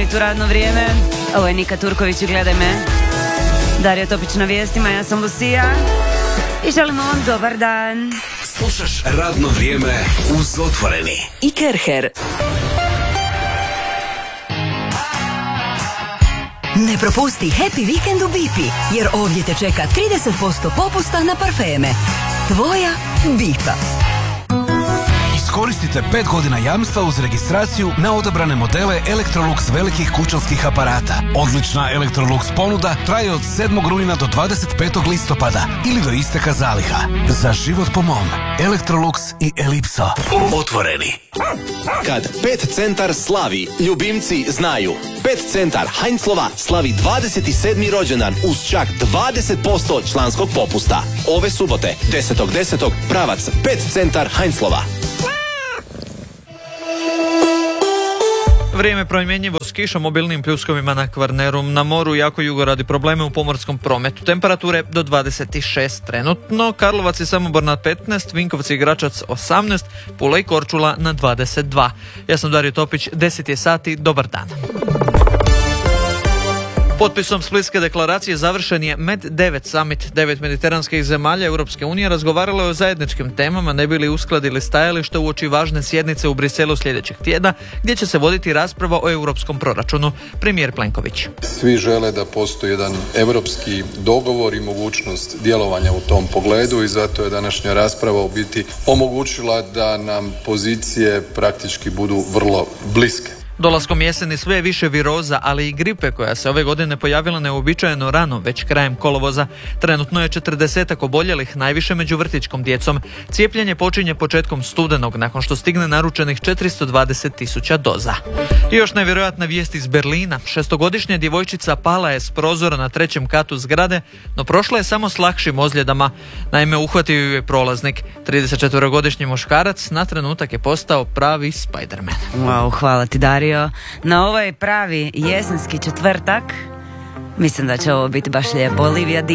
monitor radno vrijeme. Ovo je Nika Turković i Gledaj me. Darija Topić na vijestima, ja sam Lucija. I želimo vam dobar dan. Slušaš radno vrijeme uz Otvoreni i Kerher. Ne propusti Happy Weekend u Bipi, jer ovdje te čeka 30% popusta na parfeme. Tvoja Bipa. Iskoristite 5 godina jamstva uz registraciju na odabrane modele Electrolux velikih kućanskih aparata. Odlična Electrolux ponuda traje od 7. rujna do 25. listopada ili do isteka zaliha. Za život po mom. Electrolux i Elipso. Otvoreni. Kad Pet Centar slavi, ljubimci znaju. Pet Centar Heinzlova slavi 27. rođendan uz čak 20% članskog popusta. Ove subote, 10.10. pravac Pet Centar Heinzlova. Vrijeme promjenjivo s kišom, obilnim pljuskovima na Kvarneru, na moru jako jugo radi probleme u pomorskom prometu. Temperature do 26 trenutno, Karlovac i Samobor na 15, Vinkovci i Gračac 18, Pula i Korčula na 22. Ja sam Dario Topić, 10 je sati, dobar dan. Potpisom Splitske deklaracije završen je Med9 summit. 9 mediteranskih zemalja Europske unije razgovaralo je o zajedničkim temama, ne bi li uskladili stajalište uoči važne sjednice u Briselu sljedećeg tjedna, gdje će se voditi rasprava o europskom proračunu. Premijer Plenković. Svi žele da postoji jedan europski dogovor i mogućnost djelovanja u tom pogledu i zato je današnja rasprava u biti omogućila da nam pozicije praktički budu vrlo bliske. Dolaskom jeseni sve je više viroza, ali i gripe koja se ove godine pojavila neuobičajeno rano, već krajem kolovoza. Trenutno je 40 oboljelih, najviše među vrtićkom djecom. Cijepljenje počinje početkom studenog, nakon što stigne naručenih 420.000 doza. I još nevjerojatna vijest iz Berlina. 6-godišnja djevojčica pala je s prozora na 3. katu zgrade, no prošla je samo s lakšim ozljedama. Naime, uhvatio ju je prolaznik. 34-godišnji muškarac na trenutak je postao pravi Spider-Man. Wow, hvala ti, Dario. Na ovaj pravi jesenski četvrtak mislim da će ovo biti baš lijepo. Olivia